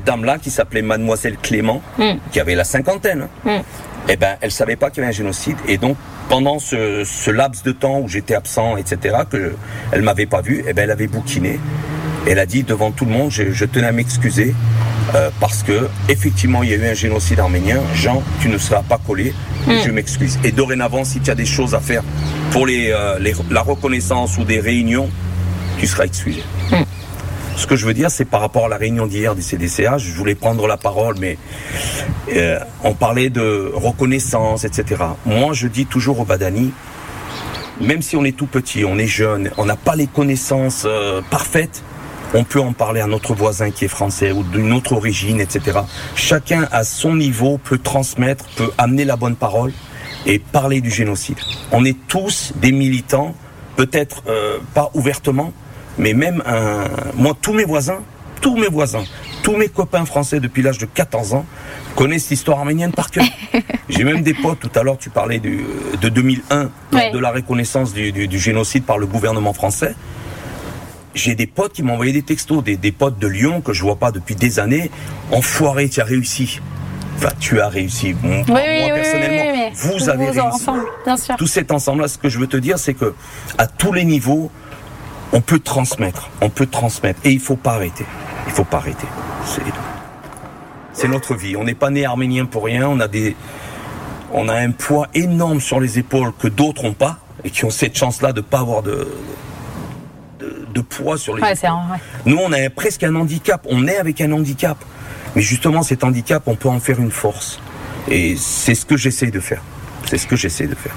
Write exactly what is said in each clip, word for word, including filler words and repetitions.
dame-là, qui s'appelait Mademoiselle Clément, mm. qui avait la cinquantaine, mm. eh ben, elle savait pas qu'il y avait un génocide. Et donc, pendant ce, ce laps de temps où j'étais absent, et cetera, que elle m'avait pas vu, eh ben, elle avait bouquiné. Elle a dit devant tout le monde, je, je tenais à m'excuser euh, parce que effectivement il y a eu un génocide arménien. Jean, tu ne seras pas collé. Mm. Je m'excuse. Et dorénavant, si tu as des choses à faire pour les, euh, les, la reconnaissance ou des réunions, tu seras excusé. Mm. Ce que je veux dire, c'est par rapport à la réunion d'hier du C D C H, je voulais prendre la parole, mais euh, on parlait de reconnaissance, et cetera. Moi, je dis toujours aux Badani, même si on est tout petit, on est jeune, on n'a pas les connaissances euh, parfaites, on peut en parler à notre voisin qui est français ou d'une autre origine, et cetera. Chacun à son niveau peut transmettre, peut amener la bonne parole et parler du génocide. On est tous des militants, peut-être euh, pas ouvertement, mais même un... moi, tous mes voisins, tous mes voisins, tous mes copains français depuis l'âge de quatorze ans connaissent l'histoire arménienne par cœur. J'ai même des potes, tout à l'heure tu parlais du, de deux mille un, lors ouais. de la reconnaissance du, du, du génocide par le gouvernement français. J'ai des potes qui m'ont envoyé des textos, des, des potes de Lyon que je vois pas depuis des années. Enfoiré, tu as réussi. Enfin, tu as réussi. Moi, oui, moi oui, personnellement, oui, oui, oui. vous, vous avez vous réussi. Ensemble, bien sûr. Tout cet ensemble-là, ce que je veux te dire, c'est que à tous les niveaux, on peut transmettre, on peut transmettre, et il faut pas arrêter. Il faut pas arrêter. C'est, c'est notre vie. On n'est pas né arménien pour rien. On a des, on a un poids énorme sur les épaules que d'autres n'ont pas et qui ont cette chance-là de pas avoir de De, de poids sur les ouais, c'est un, ouais. Nous, on a presque un handicap. On est avec un handicap. Mais justement, cet handicap, on peut en faire une force. Et c'est ce que j'essaie de faire. C'est ce que j'essaie de faire.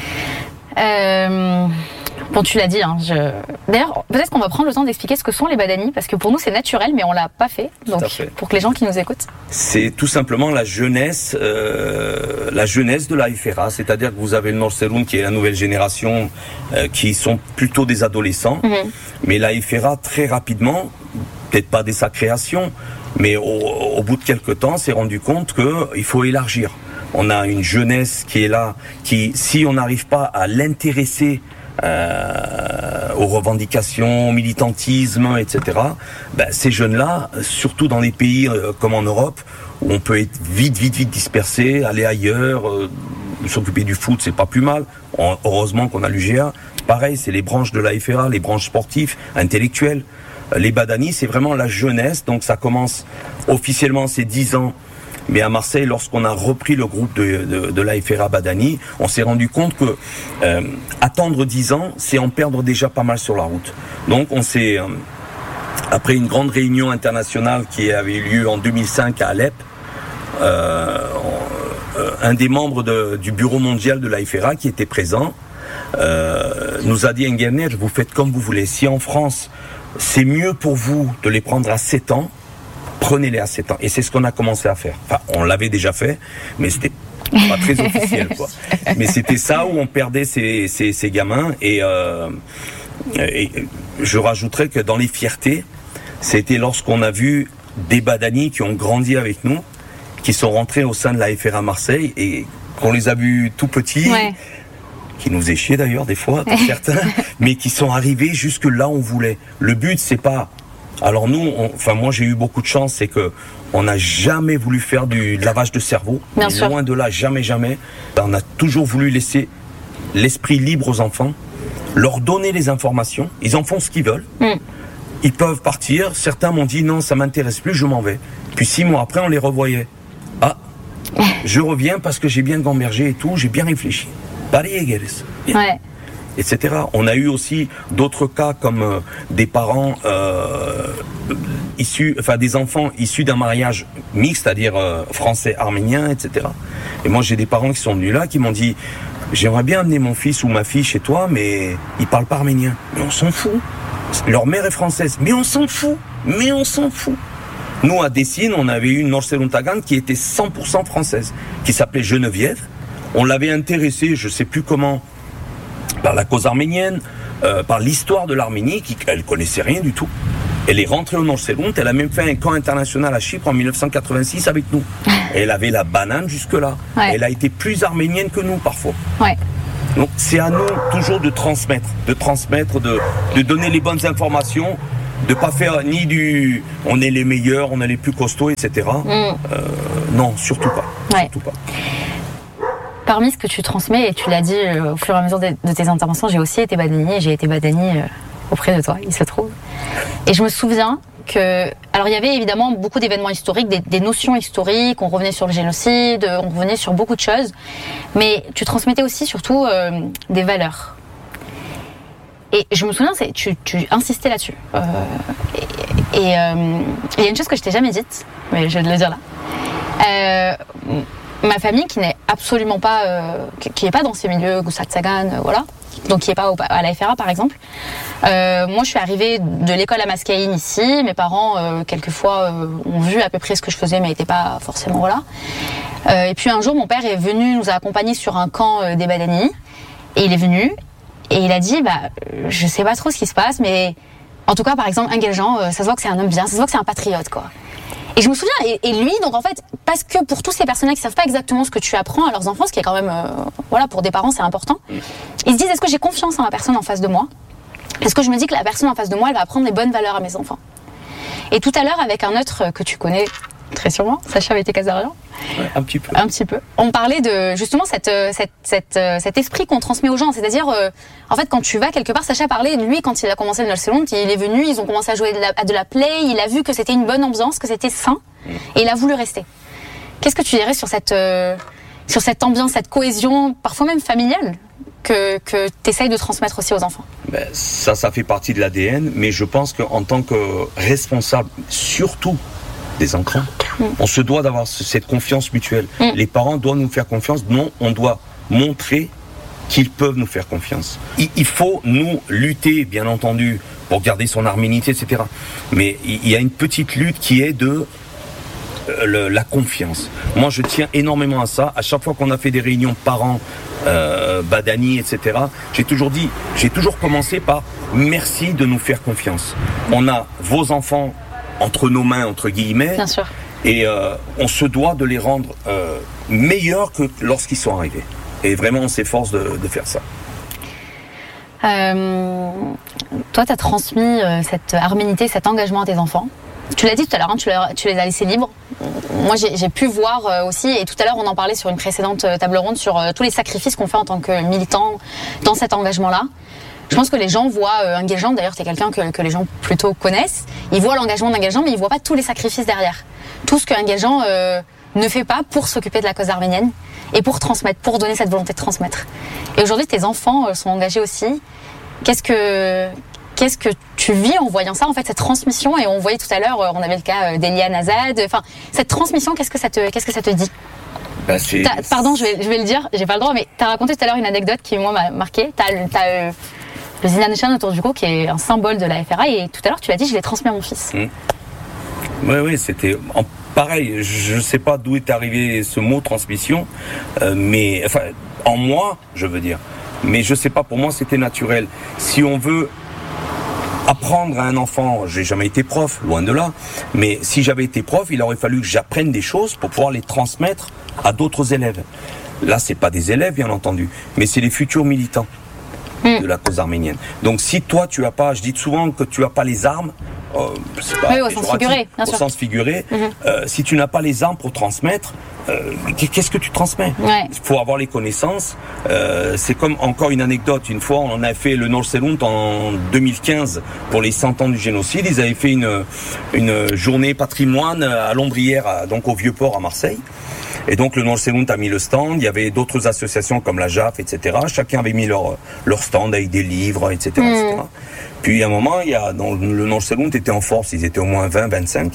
Euh... Bon, tu l'as dit. Hein, je... D'ailleurs, peut-être qu'on va prendre le temps d'expliquer ce que sont les Badani, parce que pour nous, c'est naturel, mais on l'a pas fait. Donc, fait. Pour que les gens qui nous écoutent. C'est tout simplement la jeunesse, euh, la jeunesse de la F R A. C'est-à-dire que vous avez le Norseroun, qui est la nouvelle génération, euh, qui sont plutôt des adolescents. Mm-hmm. Mais la F R A, très rapidement, peut-être pas dès sa création, mais au, au bout de quelques temps, s'est rendu compte qu'il faut élargir. On a une jeunesse qui est là, qui, si on n'arrive pas à l'intéresser Euh, aux revendications, au militantisme, et cetera. Ben, ces jeunes-là, surtout dans des pays euh, comme en Europe, où on peut être vite, vite, vite dispersé, aller ailleurs, euh, s'occuper du foot, c'est pas plus mal. On, heureusement qu'on a l'U G A. Pareil, c'est les branches de la F R A, les branches sportives, intellectuelles. Euh, les Badani, c'est vraiment la jeunesse. Donc ça commence officiellement, c'est dix ans. Mais à Marseille, lorsqu'on a repris le groupe de, de, de l'A F R A Badani, on s'est rendu compte que euh, attendre dix ans, c'est en perdre déjà pas mal sur la route. Donc on s'est, euh, après une grande réunion internationale qui avait eu lieu en deux mille cinq à Alep, euh, euh, un des membres de, du bureau mondial de l'A F R A qui était présent euh, nous a dit, Engerner, vous faites comme vous voulez. Si en France, c'est mieux pour vous de les prendre à sept ans, prenez-les à sept ans. Et c'est ce qu'on a commencé à faire. Enfin, on l'avait déjà fait, mais c'était pas très officiel, quoi. Mais c'était ça où on perdait ces, ces, ces gamins. Et, euh, et je rajouterais que dans les fiertés, c'était lorsqu'on a vu des Badani qui ont grandi avec nous, qui sont rentrés au sein de la F R A Marseille et qu'on les a vus tout petits, ouais. qui nous faisaient chier d'ailleurs des fois, pour certains, mais qui sont arrivés jusque là où on voulait. Le but, c'est pas... Alors nous, on, enfin moi j'ai eu beaucoup de chance, c'est que on n'a jamais voulu faire du lavage de cerveau. Bien sûr. Loin de là, jamais, jamais. On a toujours voulu laisser l'esprit libre aux enfants, leur donner les informations. Ils en font ce qu'ils veulent. Mm. Ils peuvent partir. Certains m'ont dit non, ça m'intéresse plus, je m'en vais. Puis six mois après, on les revoyait. Ah, je reviens parce que j'ai bien gambergé et tout, j'ai bien réfléchi. Ouais. Etc. On a eu aussi d'autres cas comme euh, des parents euh, issus, enfin des enfants issus d'un mariage mixte, c'est-à-dire euh, français-arménien, et cetera. Et moi j'ai des parents qui sont venus là, qui m'ont dit j'aimerais bien amener mon fils ou ma fille chez toi, mais il parle pas arménien. Mais on s'en fout. Leur mère est française. Mais on s'en fout. Mais on s'en fout. Nous à Dessine, on avait eu une Norserun Tagan qui était cent pour cent française, qui s'appelait Geneviève. On l'avait intéressée, je sais plus comment, par la cause arménienne, euh, par l'histoire de l'Arménie, qui, elle connaissait rien du tout. Elle est rentrée au Norserun, elle a même fait un camp international à Chypre en dix-neuf cent quatre-vingt-six avec nous. Et elle avait la banane jusque-là. Ouais. Elle a été plus arménienne que nous parfois. Ouais. Donc c'est à nous toujours de transmettre, de transmettre, de, de donner les bonnes informations. de pas faire ni du on est les meilleurs, on est les plus costauds, et cetera. Mm. Euh, non, surtout pas. Ouais. Surtout pas. Parmi ce que tu transmets, et tu l'as dit euh, au fur et à mesure de, de tes interventions, j'ai aussi été badani, j'ai été badani euh, auprès de toi, il se trouve. Et je me souviens que, alors il y avait évidemment beaucoup d'événements historiques, des, des notions historiques, on revenait sur le génocide, on revenait sur beaucoup de choses, mais tu transmettais aussi surtout euh, des valeurs. Et je me souviens, c'est, tu, tu insistais là-dessus. Euh, et il euh, y a une chose que je t'ai jamais dite, mais je vais te le dire là. Euh, ma famille, qui n'est absolument pas, euh, qui n'est pas dans ces milieux, Goussat Sagan, euh, voilà, donc qui n'est pas au, à la F R A par exemple. Euh, moi, je suis arrivée de l'école à Mascaïne ici. Mes parents, euh, quelquefois, euh, ont vu à peu près ce que je faisais, mais n'étaient pas forcément voilà. Euh, et puis un jour, mon père est venu nous accompagner sur un camp euh, des Badani, et il est venu. Et il a dit, bah, je sais pas trop ce qui se passe, mais en tout cas, par exemple, Angel Jean, ça se voit que c'est un homme bien, ça se voit que c'est un patriote, quoi. Et je me souviens, et, et lui, donc en fait, parce que pour tous ces personnes-là qui savent pas exactement ce que tu apprends à leurs enfants, ce qui est quand même, euh, voilà, pour des parents, c'est important, ils se disent, est-ce que j'ai confiance en la personne en face de moi? Est-ce que je me dis que la personne en face de moi, elle va apprendre les bonnes valeurs à mes enfants? Et tout à l'heure, avec un autre que tu connais très sûrement, Sacha Bété-Kazarian. Ouais, un petit peu. Un petit peu. On parlait de justement cette, cette, cette, cet esprit qu'on transmet aux gens. C'est-à-dire, euh, en fait, quand tu vas quelque part, Sacha parlait, lui, quand il a commencé le Nolselund, il est venu, ils ont commencé à jouer de la, à de la play, il a vu que c'était une bonne ambiance, que c'était sain, et il a voulu rester. Qu'est-ce que tu dirais sur cette, euh, sur cette ambiance, cette cohésion, parfois même familiale, que, que tu essayes de transmettre aussi aux enfants? Ben, ça, ça fait partie de l'A D N, mais je pense qu'en tant que responsable, surtout des enfants, mmh. on se doit d'avoir cette confiance mutuelle. Mmh. Les parents doivent nous faire confiance. Non, on doit montrer qu'ils peuvent nous faire confiance. Il, il faut, nous, lutter, bien entendu, pour garder son arménité, et cetera. Mais il y a une petite lutte qui est de euh, le, la confiance. Moi, je tiens énormément à ça. À chaque fois qu'on a fait des réunions parents, euh, Badani, et cetera, j'ai toujours dit, j'ai toujours commencé par merci de nous faire confiance. On a vos enfants entre nos mains, entre guillemets. Bien sûr. Et euh, on se doit de les rendre euh, meilleurs que lorsqu'ils sont arrivés. Et vraiment, on s'efforce de, de faire ça. Euh, toi, tu as transmis euh, cette arménité, cet engagement à tes enfants. Tu l'as dit tout à l'heure, hein, tu, tu les as laissés libres. Moi, j'ai, j'ai pu voir euh, aussi, et tout à l'heure, on en parlait sur une précédente euh, table ronde, sur euh, tous les sacrifices qu'on fait en tant que militants dans cet engagement-là. Je pense que les gens voient euh, Angel Jean, d'ailleurs, tu es quelqu'un que, que les gens plutôt connaissent. Ils voient l'engagement d'Angel Jean, mais ils voient pas tous les sacrifices derrière. Tout ce que Angel Jean euh, ne fait pas pour s'occuper de la cause arménienne et pour transmettre, pour donner cette volonté de transmettre. Et aujourd'hui, tes enfants euh, sont engagés aussi. Qu'est-ce que, qu'est-ce que tu vis en voyant ça, en fait, cette transmission? Et on voyait tout à l'heure, euh, on avait le cas euh, d'Eliane Azad. Enfin, cette transmission, qu'est-ce que ça te, qu'est-ce que ça te dit? Ben, c'est... Pardon, je vais, je vais le dire, j'ai pas le droit, mais tu as raconté tout à l'heure une anecdote qui, moi, m'a marqué. T'as, t'as, euh, le Zinanechan autour du cou, qui est un symbole de la F R A, et tout à l'heure tu l'as dit, je l'ai transmis à mon fils. Mmh. Oui, oui, c'était en, pareil. Je ne sais pas d'où est arrivé ce mot transmission, euh, mais enfin, en moi, je veux dire. Mais je ne sais pas, pour moi, c'était naturel. Si on veut apprendre à un enfant, j'ai jamais été prof, loin de là, mais si j'avais été prof, il aurait fallu que j'apprenne des choses pour pouvoir les transmettre à d'autres élèves. Là, c'est pas des élèves, bien entendu, mais c'est les futurs militants de la cause arménienne. Donc si toi tu as pas, je dis souvent que tu as pas les armes, euh, c'est pas oui, au sens figuré, bien au sûr. sens figuré, mm-hmm. euh, si tu n'as pas les armes pour transmettre, euh, qu'est-ce que tu transmets? Ouais. Il faut avoir les connaissances. Euh, c'est comme encore une anecdote. Une fois, on a fait le Nolselund en deux mille quinze pour les cent ans du génocide. Ils avaient fait une une journée patrimoine à Lombrière, donc au Vieux-Port à Marseille. Et donc le Nolselund a mis le stand, il y avait d'autres associations comme la J A F, et cetera. Chacun avait mis leur, leur stand avec des livres, et cetera, mmh. et cetera. Puis à un moment, il y a, dans le Nolselund était en force, ils étaient au moins vingt, vingt-cinq.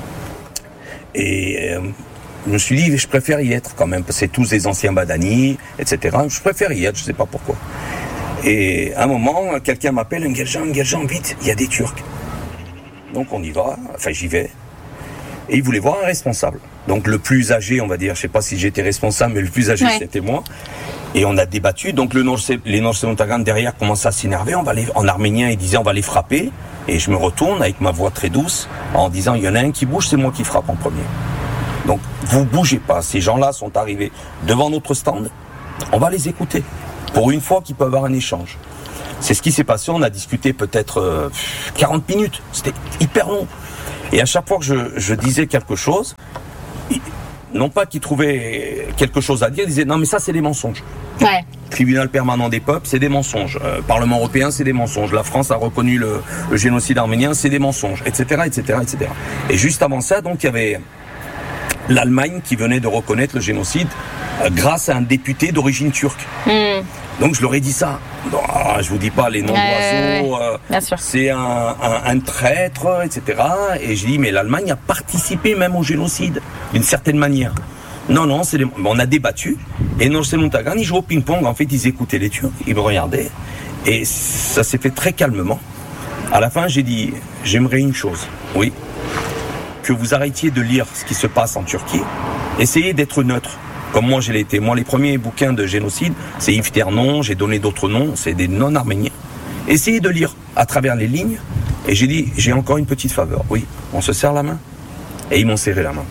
Et euh, je me suis dit, je préfère y être quand même, parce que c'est tous des anciens Badani, et cetera. Je préfère y être, je ne sais pas pourquoi. Et à un moment, quelqu'un m'appelle, Angel Jean, Angel Jean, vite, il y a des Turcs. Donc on y va, enfin j'y vais. Et il voulait voir un responsable. Donc le plus âgé, on va dire, je ne sais pas si j'étais responsable, mais le plus âgé, ouais. c'était moi. Et on a débattu. Donc le Nord, les Nord-Seluntagan derrière commençaient à s'énerver. On va les, en arménien, ils disaient on va les frapper. Et je me retourne avec ma voix très douce en disant il y en a un qui bouge, c'est moi qui frappe en premier. Donc vous bougez pas. Ces gens-là sont arrivés devant notre stand. On va les écouter. Pour une fois qu'ils peuvent avoir un échange. C'est ce qui s'est passé, on a discuté peut-être euh, quarante minutes, c'était hyper long. Et à chaque fois que je, je disais quelque chose, il, non pas qu'il trouvait quelque chose à dire, il disait non mais ça c'est des mensonges. Ouais. Tribunal permanent des peuples, c'est des mensonges. Euh, Parlement européen, c'est des mensonges. La France a reconnu le, le génocide arménien, c'est des mensonges, et cetera, et cetera, et cetera. Et juste avant ça, donc il y avait l'Allemagne qui venait de reconnaître le génocide euh, grâce à un député d'origine turque. Mm. Donc je leur ai dit ça. Non, je vous dis pas les noms euh, d'oiseaux, euh, c'est un, un, un traître, et cetera. Et j'ai dit mais l'Allemagne a participé même au génocide d'une certaine manière. Non, non, c'est des... on a débattu. Et Nursultan Tagan, ils jouaient au ping-pong. En fait, ils écoutaient les Turcs, ils me regardaient. Et ça s'est fait très calmement. À la fin, j'ai dit, j'aimerais une chose. Oui. Que vous arrêtiez de lire ce qui se passe en Turquie. Essayez d'être neutre. Comme moi, je l'ai été. Moi, les premiers bouquins de génocide, c'est Yves Ternon, j'ai donné d'autres noms, c'est des non-arméniens. Essayez de lire à travers les lignes. Et j'ai dit, j'ai encore une petite faveur. Oui, on se serre la main. Et ils m'ont serré la main.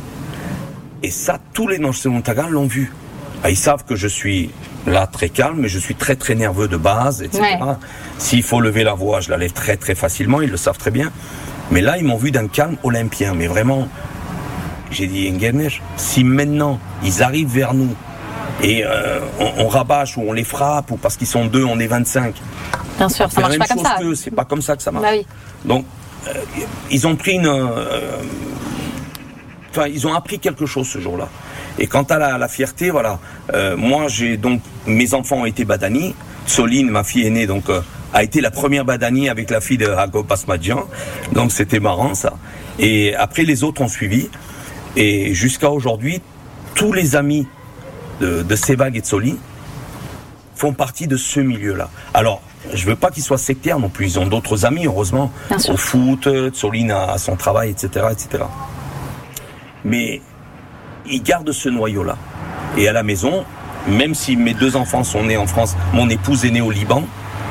Et ça, tous les Nursultan Tagan l'ont vu. Ils savent que je suis là très calme, mais je suis très très nerveux de base, et cetera. Ouais. S'il faut lever la voix, je la lève très très facilement, ils le savent très bien. Mais là, ils m'ont vu d'un calme olympien. Mais vraiment, j'ai dit, Engerner, si maintenant ils arrivent vers nous et euh, on, on rabâche ou on les frappe, ou parce qu'ils sont deux, on est vingt-cinq. Bien sûr, ça marche pas comme ça. C'est pas comme ça que ça marche. Bah oui. Donc, euh, ils ont pris une... Euh, Enfin, ils ont appris quelque chose ce jour-là. Et quant à la, la fierté, voilà, euh, moi j'ai donc mes enfants ont été badani. Soline, ma fille aînée, donc euh, a été la première badani avec la fille de Hago Pasmadjian. Donc c'était marrant ça. Et après les autres ont suivi. Et jusqu'à aujourd'hui, tous les amis de, de Sebag et de Soline font partie de ce milieu-là. Alors, je veux pas qu'ils soient sectaires non plus. Ils ont d'autres amis, heureusement, au foot. Soline a son travail, et cetera, et cetera. Mais ils gardent ce noyau-là. Et à la maison, même si mes deux enfants sont nés en France, mon épouse est née au Liban,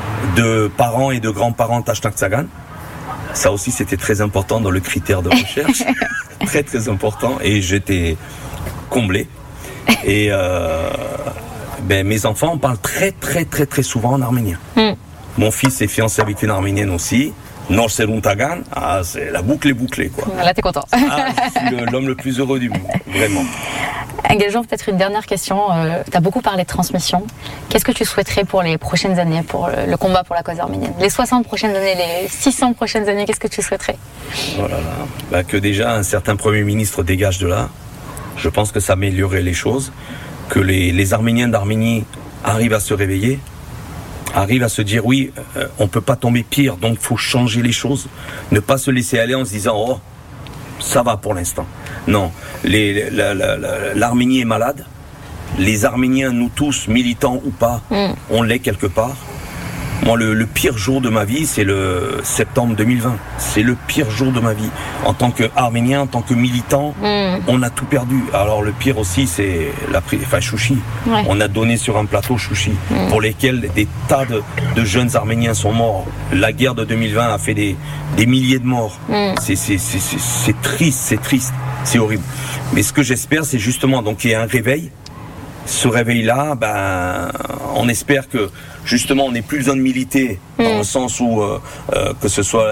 de parents et de grands-parents Tashnak Tsagan, ça aussi c'était très important dans le critère de recherche, très très important, et j'étais comblé. Et euh, ben, mes enfants parlent très très très très souvent en arménien. Mm. Mon fils est fiancé avec une arménienne aussi. Nursultan Tagan, ah, c'est la boucle est bouclée, quoi. Là, t'es content. Ah, je suis le, l'homme le plus heureux du monde, vraiment. Engageons peut-être une dernière question. Euh, tu as beaucoup parlé de transmission. Qu'est-ce que tu souhaiterais pour les prochaines années, pour le, le combat pour la cause arménienne? Les soixante prochaines années, les six cents prochaines années, qu'est-ce que tu souhaiterais? Oh là là. Bah, que déjà un certain Premier ministre dégage de là. Je pense que ça améliorerait les choses. Que les, les Arméniens d'Arménie arrivent à se réveiller. Arrive à se dire oui, euh, on peut pas tomber pire, donc faut changer les choses, ne pas se laisser aller en se disant oh ça va pour l'instant. Non, les, la, la, la, l'Arménie est malade, les Arméniens, nous tous, militants ou pas, mm. on l'est quelque part. Moi, le, le pire jour de ma vie, c'est le septembre deux mille vingt. C'est le pire jour de ma vie. En tant qu'Arménien, en tant que militant, mm. on a tout perdu. Alors le pire aussi, c'est la enfin, chouchi. Ouais. On a donné sur un plateau chouchi, mm. pour lesquels des tas de, de jeunes Arméniens sont morts. La guerre de deux mille vingt a fait des, des milliers de morts. Mm. C'est, c'est, c'est, c'est, c'est triste, c'est triste, c'est horrible. Mais ce que j'espère, c'est justement donc qu'il y ait un réveil. Ce réveil-là, ben, on espère que justement on n'ait plus besoin de militer, mmh. dans le sens où euh, euh, que ce soit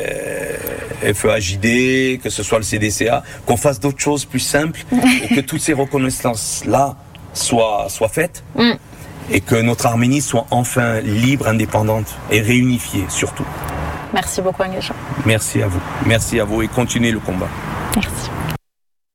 euh, F E A J D, que ce soit le C D C A, qu'on fasse d'autres choses plus simples et que toutes ces reconnaissances-là soient, soient faites mmh. et que notre Arménie soit enfin libre, indépendante et réunifiée surtout. Merci beaucoup, Engageant. Merci à vous. Merci à vous et continuez le combat. Merci.